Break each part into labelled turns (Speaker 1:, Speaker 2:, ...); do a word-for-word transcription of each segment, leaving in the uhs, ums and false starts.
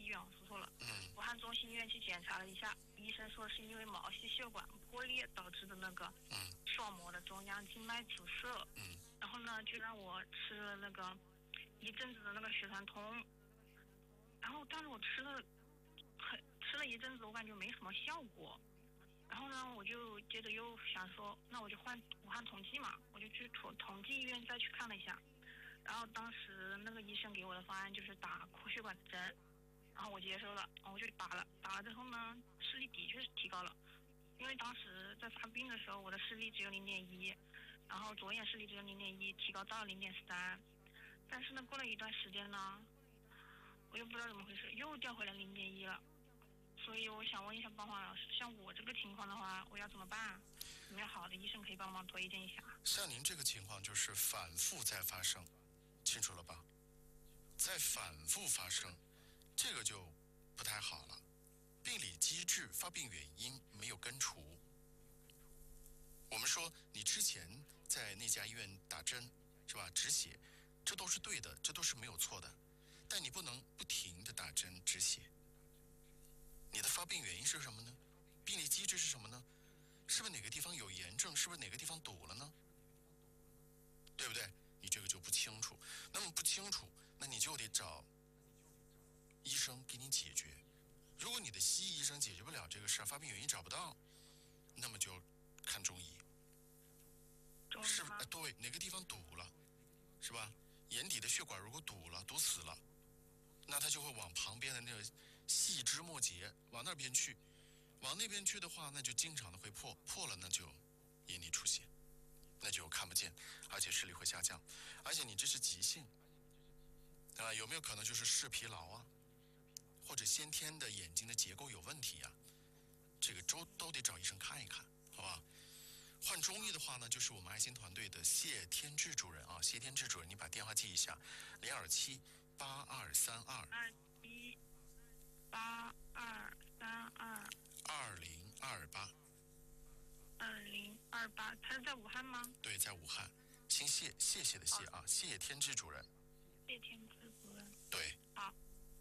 Speaker 1: 院，我说错了。
Speaker 2: 嗯。
Speaker 1: 武汉中心医院去检查了一下，医生说是因为毛细血管破裂导致的那个视网膜的中央静脉阻塞。
Speaker 2: 嗯。
Speaker 1: 然后呢，就让我吃了那个一阵子的那个血栓通。然后，但是我吃了很吃了一阵子，我感觉没什么效果。然后呢，我就接着又想说，那我就换武汉同济嘛，我就去同同济医院再去看了一下。然后当时那个医生给我的方案就是打扩血管针，然后我接受了，然后我就打了。打了之后呢，视力的确是提高了，因为当时在发病的时候，我的视力只有零点一，然后左眼视力只有零点一，提高到了零点三。但是呢，过了一段时间呢，我又不知道怎么回事，又掉回来零点一了。所以我想问一下邦华老师，像我这个情况的话，我要怎么办？有没有好的医生可以帮忙推荐一下？
Speaker 2: 像您这个情况就是反复在发生，清楚了吧？在反复发生，这个就不太好了。病理机制、发病原因没有根除。我们说你之前在那家医院打针是吧？止血，这都是对的，这都是没有错的。但你不能不停的打针止血。你的发病原因是什么呢？病理机制是什么呢？是不是哪个地方有炎症？是不是哪个地方堵了呢？对不对？你这个就不清楚。那么不清楚，那你就得找医生给你解决。如果你的西医医生解决不了这个事儿，发病原因找不到，那么就看中医。是吧？对，哪个地方堵了，是吧？眼底的血管如果堵了、堵死了，那它就会往旁边的那个细枝末节往那边去，往那边去的话，那就经常的会破，破了那就眼底出血，那就看不见，而且视力会下降，而且你这是急性，啊，有没有可能就是视疲劳啊，或者先天的眼睛的结构有问题啊？这个都都得找医生看一看，好吧？换中医的话呢，就是我们爱心团队的谢天志主任啊，谢天志主任，你把电话记一下，零二七八二三二
Speaker 1: 二一八二三二
Speaker 2: 二零二八
Speaker 1: 二零二八，他是在武汉吗？
Speaker 2: 对，在武汉。姓谢，谢谢的谢啊，谢天志主任。
Speaker 1: 谢天志主任。
Speaker 2: 对。
Speaker 1: 好。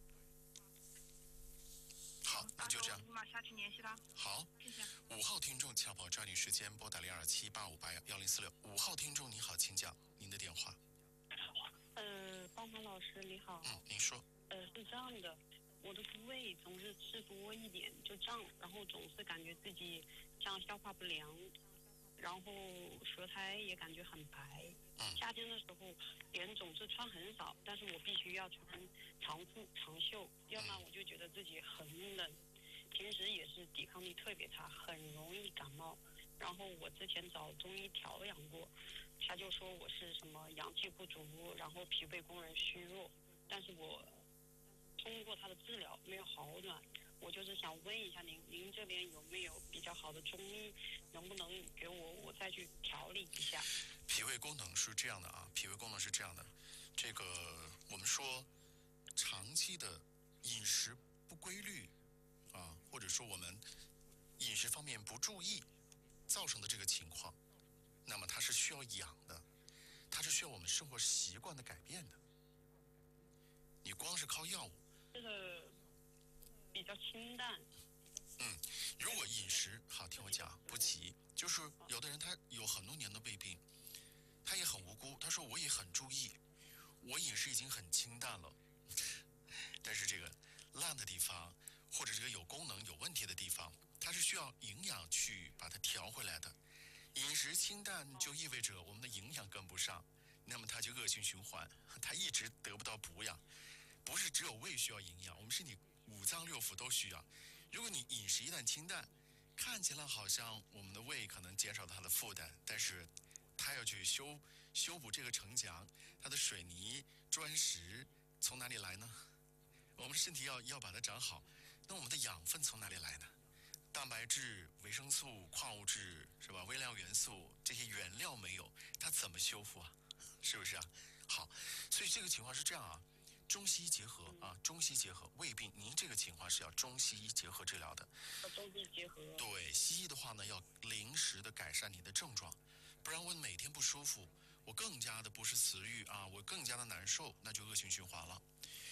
Speaker 2: 好，那就这样。
Speaker 1: 立马下去联系他。
Speaker 2: 好，
Speaker 1: 谢谢。
Speaker 2: 五号听众恰好抓紧时间拨打零二七八五八幺零四六。五号听众你好，请讲您的电话。
Speaker 3: 呃，邦华老师你好。
Speaker 2: 嗯，您说。
Speaker 3: 呃，是这样的，我的部位总是吃多一点就胀，然后总是感觉自己像消化不良，然后舌苔也感觉很白。夏天的时候脸总是穿很少，但是我必须要穿长裤长袖，要不然我就觉得自己很冷。平时也是抵抗力特别差，很容易感冒。然后我之前找中医调养过，他就说我是什么阳气不足，然后脾胃功能虚弱，但是我通过他的治疗没有好转。我就是想问一下您，您这边有没有比较好的中医，能不能给我我再去调理一下？
Speaker 2: 脾胃功能是这样的啊，脾胃功能是这样的，这个我们说长期的饮食不规律啊，或者说我们饮食方面不注意造成的这个情况，那么它是需要养的，它是需要我们生活习惯的改变的。你光是靠药物，
Speaker 3: 这个比较清淡。
Speaker 2: 嗯，如果饮食好，听我讲，不急。就是有的人他有很多年的胃病，他也很无辜，他说我也很注意，我饮食已经很清淡了，但是这个烂的地方或者这个有功能有问题的地方，它是需要营养去把它调回来的。饮食清淡就意味着我们的营养跟不上，那么它就恶性循环，它一直得不到补养。不是只有胃需要营养，我们身体五脏六腑都需要。如果你饮食一旦清淡，看起来好像我们的胃可能减少它的负担，但是它要去修修补这个城墙，它的水泥砖石从哪里来呢？我们身体要要把它长好，那我们的养分从哪里来呢？蛋白质、维生素、矿物质是吧？微量元素这些原料没有，它怎么修复啊？是不是啊？好，所以这个情况是这样啊。中西医结合啊，中西医结合胃病，您这个情况是要中西医结合治疗的。
Speaker 3: 中西医结合。
Speaker 2: 对，西医的话呢，要临时的改善你的症状，不然我每天不舒服，我更加的不是食欲啊，我更加的难受，那就恶性循环了。